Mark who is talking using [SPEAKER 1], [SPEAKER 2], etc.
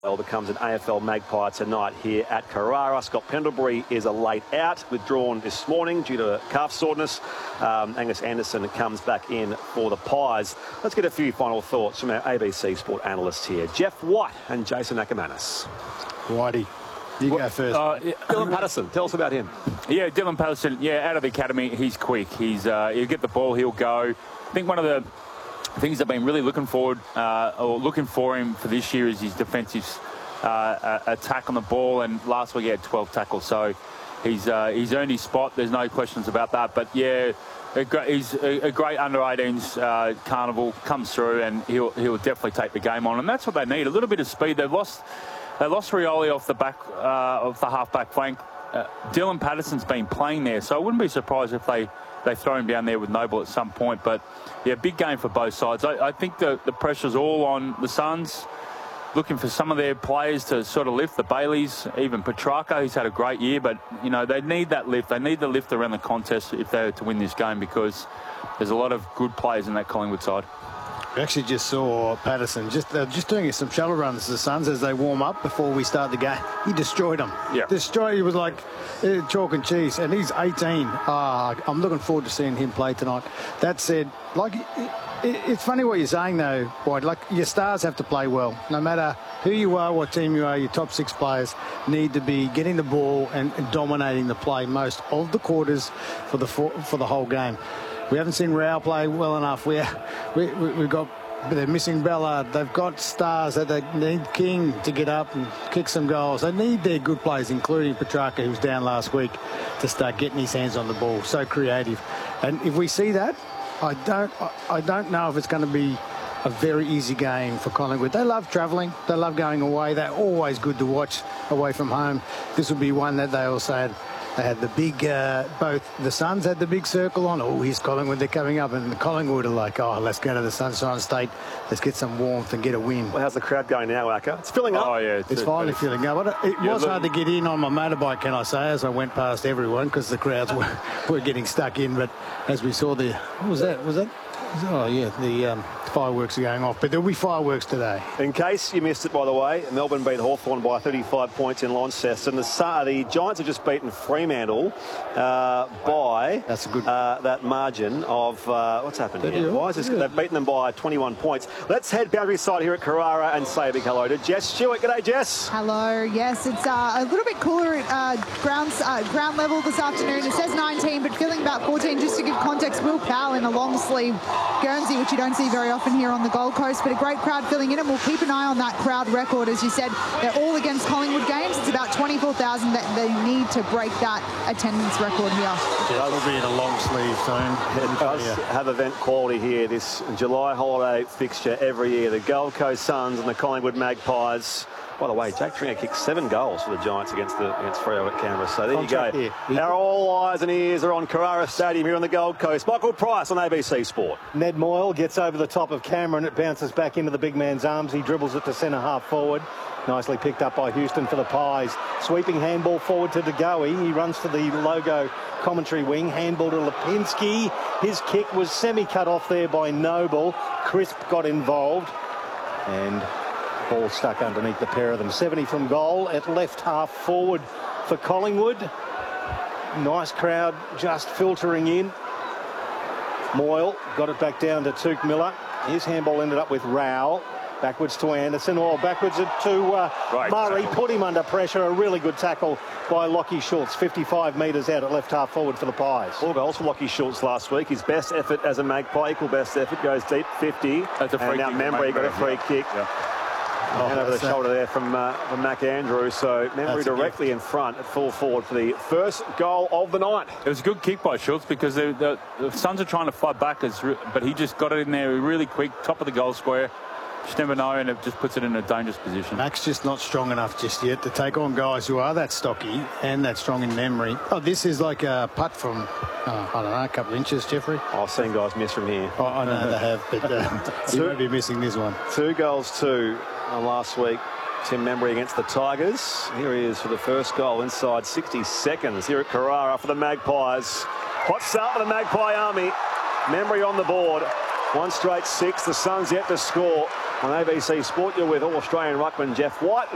[SPEAKER 1] Well, becomes an AFL Magpie tonight here at Carrara. Scott Pendlebury is a late out, withdrawn this morning due to calf soreness. Angus Anderson comes back in for the Pies. Let's get a few final thoughts from our ABC Sport analysts here. Jeff White and Jason Ackermanis.
[SPEAKER 2] Whitey, you go first.
[SPEAKER 1] Dylan Patterson, tell us about him.
[SPEAKER 3] Yeah, Dylan Patterson, out of the academy, he's quick. He'll get the ball, he'll go. I think one of the things I've been really looking for him for this year is his defensive attack on the ball, and last week he had 12 tackles, so he's earned his spot. There's no questions about that. But yeah, he's a great under-18s carnival, comes through, and he'll definitely take the game on, and that's what they need, a little bit of speed. They lost Rioli off the back of the half-back flank. Dylan Patterson's been playing there, so I wouldn't be surprised if they throw him down there with Noble at some point. But yeah, big game for both sides. I think the pressure's all on the Suns, looking for some of their players to sort of lift. The Baileys, even Petrarca, who's had a great year, but they need that lift. They need the lift around the contest if they're to win this game, because there's a lot of good players in that Collingwood side.
[SPEAKER 2] We actually just saw Patterson just doing some shuttle runs to the Suns as they warm up before we start the game. He destroyed them.
[SPEAKER 3] Yeah.
[SPEAKER 2] He was like chalk and cheese, and he's 18. I'm looking forward to seeing him play tonight. That said, it's funny what you're saying though, White. Like, your stars have to play well. No matter who you are, what team you are, your top 6 players need to be getting the ball and dominating the play most of the quarters for the whole game. We haven't seen Rao play well enough. They're missing Bella. They've got stars that they need. King to get up and kick some goals. They need their good players, including Petrarca, who was down last week, to start getting his hands on the ball. So creative. And if we see that, I don't know if it's going to be a very easy game for Collingwood. They love travelling. They love going away. They're always good to watch away from home. This will be one that they also had. They had the big, both the Suns had the big circle on. Oh, here's Collingwood, they're coming up. And the Collingwood are like, oh, let's go to the Sunshine State. Let's get some warmth and get a win.
[SPEAKER 1] Well, how's the crowd going now, Acker? It's filling up.
[SPEAKER 3] Oh, yeah.
[SPEAKER 2] It's finally filling up. It was hard to get in on my motorbike, can I say, as I went past everyone, because the crowds were getting stuck in. But as we saw what was that? Oh, yeah, the fireworks are going off. But there'll be fireworks today.
[SPEAKER 1] In case you missed it, by the way, Melbourne beat Hawthorn by 35 points in Launceston. The Giants have just beaten Fremantle by
[SPEAKER 2] that's a good
[SPEAKER 1] that margin of... what's happened here? Why is this? They've beaten them by 21 points. Let's head boundary side here at Carrara and say a big hello to Jess Stewart. G'day, Jess.
[SPEAKER 4] Hello. Yes, it's a little bit cooler at ground level this afternoon. It says 19, but feeling about 14. Just to give context, Will Powell in a long sleeve Guernsey, which you don't see very often here on the Gold Coast, but a great crowd filling in, and we'll keep an eye on that crowd record. As you said, they're all against Collingwood games. It's about 24,000 that they need to break that attendance record here.
[SPEAKER 2] Yeah, that'll be in a long sleeve soon.
[SPEAKER 1] It does have event quality here, this July holiday fixture every year. The Gold Coast Suns and the Collingwood Magpies. By the way, Jack Tringer kicked 7 goals for the Giants against Freo at Canberra. So there you go. Our all eyes and ears are on Carrara Stadium here on the Gold Coast. Michael Price on ABC Sport.
[SPEAKER 5] Ned Moyle gets over the top of Cameron. It bounces back into the big man's arms. He dribbles it to centre half forward. Nicely picked up by Houston for the Pies. Sweeping handball forward to De Goey. He runs to the logo commentary wing. Handball to Lipinski. His kick was semi-cut off there by Noble. Crisp got involved. And ball stuck underneath the pair of them. 70 from goal at left half forward for Collingwood. Nice crowd just filtering in. Moyle got it back down to Tuke Miller. His handball ended up with Rao. Backwards to Anderson, or backwards to Murray. Put him under pressure. A really good tackle by Lockie Schultz. 55 metres out at left half forward for the Pies.
[SPEAKER 1] 4 goals for Lockie Schultz last week. His best effort as a Magpie, equal best effort, goes deep, 50.
[SPEAKER 3] That's a free
[SPEAKER 1] and now Membry got a free kick.
[SPEAKER 3] Yeah.
[SPEAKER 1] And over the shoulder there from Mac Andrews. So Membry directly in front at full forward for the first goal of the night.
[SPEAKER 3] It was a good kick by Schultz, because the Suns are trying to fight back, but he just got it in there really quick, top of the goal square. Just never know, and it just puts it in a dangerous position.
[SPEAKER 2] Mac's just not strong enough just yet to take on guys who are that stocky and that strong in memory. Oh, this is like a putt from, I don't know, a couple of inches, Jeffrey.
[SPEAKER 1] I've seen guys miss from here.
[SPEAKER 2] Oh, I know they have, but you won't be missing this one.
[SPEAKER 1] 2 goals, 2 last week. Tim Membry against the Tigers. Here he is for the first goal inside 60 seconds here at Carrara for the Magpies. Hot start for the Magpie Army. Membry on the board. 1 straight 6. The Suns yet to score. On ABC Sport, you're with All-Australian ruckman Jeff White.